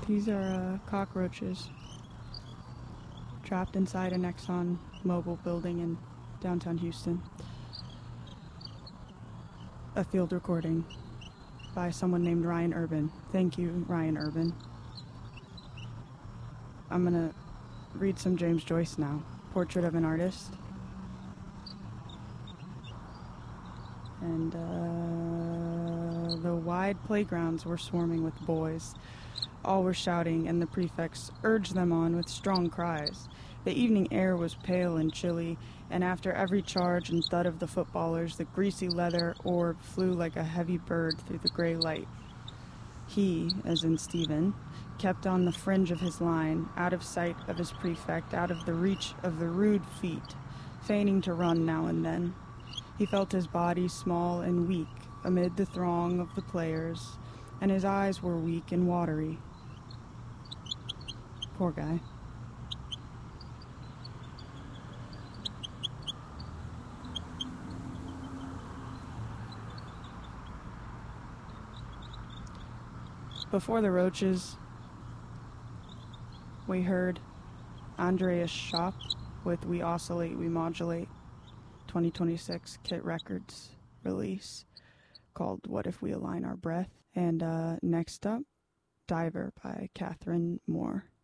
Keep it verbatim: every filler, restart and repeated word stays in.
These are uh, cockroaches trapped inside an Exxon Mobil building in downtown Houston. A field recording by someone named Ryan Urban. Thank you, Ryan Urban. I'm gonna read some James Joyce now. Portrait of an Artist. And uh, the wide playgrounds were swarming with boys. All were shouting, and the prefects urged them on with strong cries. The evening air was pale and chilly, and after every charge and thud of the footballers, the greasy leather orb flew like a heavy bird through the gray light. He, as in Stephen, kept on the fringe of his line, out of sight of his prefect, out of the reach of the rude feet, feigning to run now and then. He felt his body small and weak amid the throng of the players, and his eyes were weak and watery. Poor guy. Before the Roaches, we heard Andreas Schopp with We Oscillate, We Modulate, twenty twenty-six Kit Records release called What If We Align Our Breath. And uh, next up, Diver by Catherine Moore.